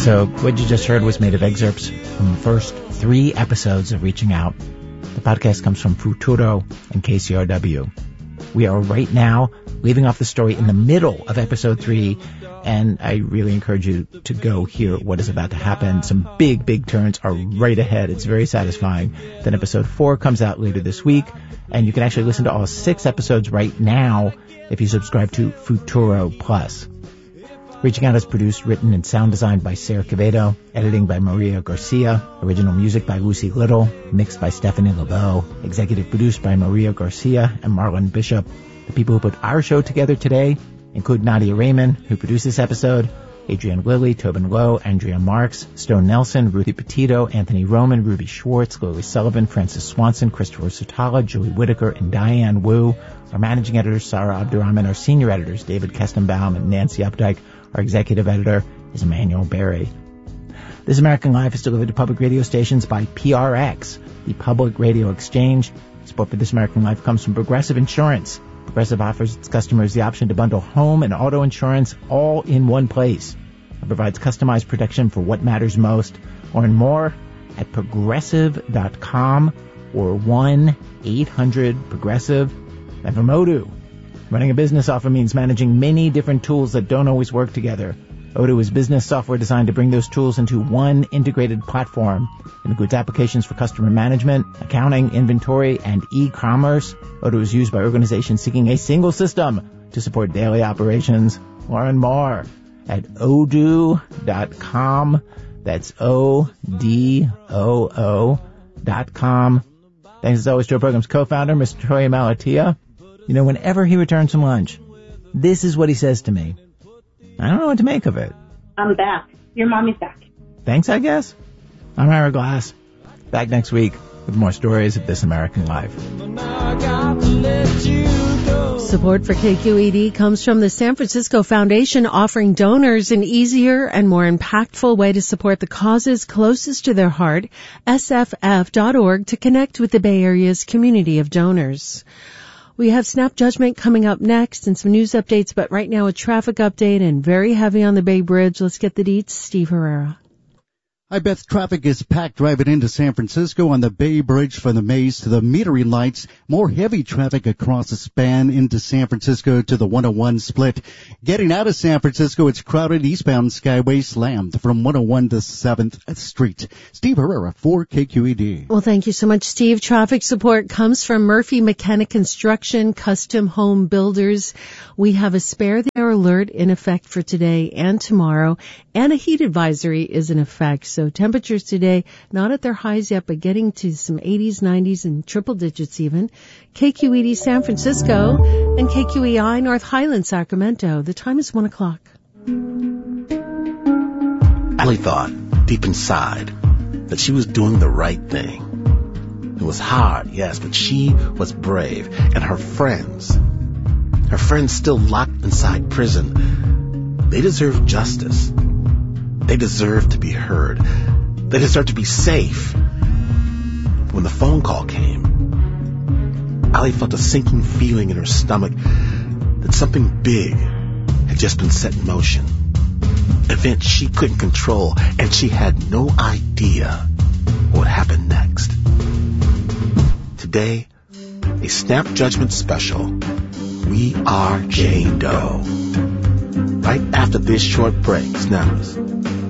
So what you just heard was made of excerpts from the first 3 episodes of Reaching Out. The podcast comes from Futuro and KCRW. We are right now leaving off the story in the middle of episode 3, and I really encourage you to go hear what is about to happen. Some big, big turns are right ahead. It's very satisfying. Then episode 4 comes out later this week, and you can actually listen to all 6 episodes right now if you subscribe to Futuro Plus. Reaching Out is produced, written, and sound designed by Sarah Quevedo, editing by Maria Garcia, original music by Lucy Little, mixed by Stephanie LeBeau, executive produced by Maria Garcia and Marlon Bishop. The people who put our show together today include Nadia Raymond, who produced this episode, Adrienne Lilly, Tobin Lowe, Andrea Marks, Stone Nelson, Ruthie Petito, Anthony Roman, Ruby Schwartz, Lily Sullivan, Francis Swanson, Christopher Sotala, Julie Whitaker, and Diane Wu. Our managing editors, Sarah Abdurrahman. Our senior editors, David Kestenbaum and Nancy Updike. Our executive editor is Emmanuel Berry. This American Life is delivered to public radio stations by PRX, the Public Radio Exchange. Support for This American Life comes from Progressive Insurance. Progressive offers its customers the option to bundle home and auto insurance all in one place. It provides customized protection for what matters most. Learn more at progressive.com or 1-800-PROGRESSIVE. And from Odoo. Running a business often means managing many different tools that don't always work together. Odoo is business software designed to bring those tools into one integrated platform. It includes applications for customer management, accounting, inventory, and e-commerce. Odoo is used by organizations seeking a single system to support daily operations. Learn more at odoo.com. That's ODOO.com. Thanks as always to our program's co-founder, Mr. Troy Malatia. You know, whenever he returns from lunch, this is what he says to me. I don't know what to make of it. I'm back. Your mommy's back. Thanks, I guess. I'm Ira Glass. Back next week with more stories of This American Life. Support for KQED comes from the San Francisco Foundation, offering donors an easier and more impactful way to support the causes closest to their heart, sff.org, to connect with the Bay Area's community of donors. We have Snap Judgment coming up next and some news updates, but right now a traffic update and very heavy on the Bay Bridge. Let's get the deets. Steve Herrera. Hi, Beth. Traffic is packed driving into San Francisco on the Bay Bridge from the Maze to the metering lights. More heavy traffic across the span into San Francisco to the 101 split. Getting out of San Francisco, it's crowded eastbound Skyway slammed from 101 to 7th Street. Steve Herrera for KQED. Well, thank you so much, Steve. Traffic support comes from Murphy Mechanic Construction, Custom Home Builders. We have a spare the air alert in effect for today and tomorrow, and a heat advisory is in effect. So temperatures today, not at their highs yet, but getting to some 80s, 90s, and triple digits even. KQED San Francisco and KQEI North Highland Sacramento. The time is 1 o'clock. Allie thought, deep inside, that she was doing the right thing. It was hard, yes, but she was brave. And her friends still locked inside prison, they deserve justice. They deserve to be heard. They deserve to be safe. When the phone call came, Allie felt a sinking feeling in her stomach that something big had just been set in motion. An event she couldn't control, and she had no idea what would happen next. Today, a Snap Judgment special. We are Jane Doe. Right after this short break, Snappers.